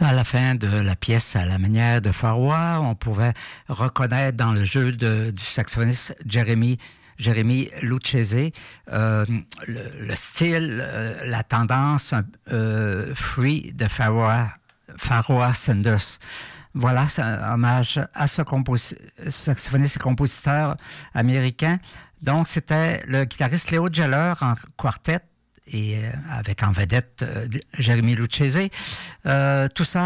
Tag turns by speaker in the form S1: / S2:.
S1: À la fin de la pièce, à la manière de Farwell, on pouvait reconnaître dans le jeu du saxophoniste Jeremy Lucchese le style, la tendance free de Farwell Sanders. Voilà, c'est un hommage à ce saxophoniste et compositeur américain. Donc, c'était le guitariste Leo Jeller en quartet et avec en vedette Jeremy Lucchese. Tout ça